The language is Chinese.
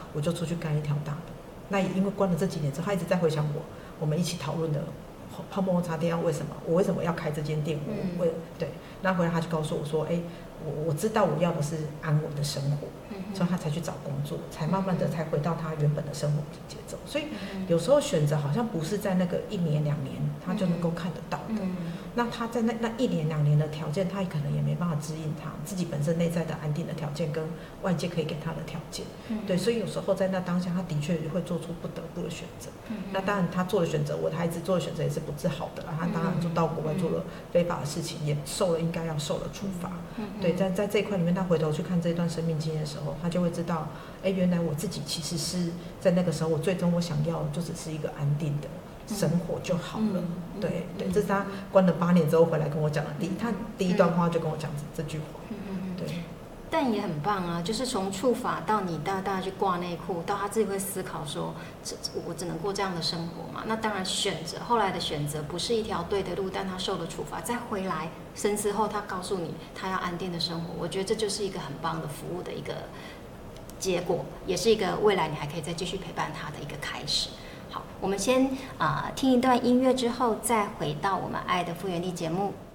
我就出去干一条大的。那也因为关了这几年之后，他一直在回想我们一起讨论的泡沫红茶店我为什么要开这间店，对，那回来他就告诉我说，我知道我要的是安稳的生活，所以他才去找工作，才慢慢的才回到他原本的生活节奏。所以有时候选择好像不是在那个1年2年他就能够看得到的。那他在那1年2年的条件，他可能也没办法指引他自己本身内在的安定的条件跟外界可以给他的条件。对，所以有时候在那当下，他的确会做出不得不的选择。那当然他做的选择，我的孩子做的选择也是不是好的啦。他当然就到国外做了非法的事情，也受了应该要受的处罚。对，在这一块里面，他回头去看这段生命经验的时候，他就会知道，原来我自己其实是在那个时候，我最终我想要就只是一个安定的生活就好了。对，这是他关了8年之后回来跟我讲的他第一段话就跟我讲这句话。对。 但也很棒啊，就是从触法到你大家去挂内裤，到他自己会思考说，我只能过这样的生活嘛？那当然后来的选择不是一条对的路，但他受了处罚，再回来深思后，他告诉你他要安定的生活，我觉得这就是一个很棒的服务的一个结果，也是一个未来你还可以再继续陪伴他的一个开始。好，我们先听一段音乐之后，再回到我们爱的复原力节目。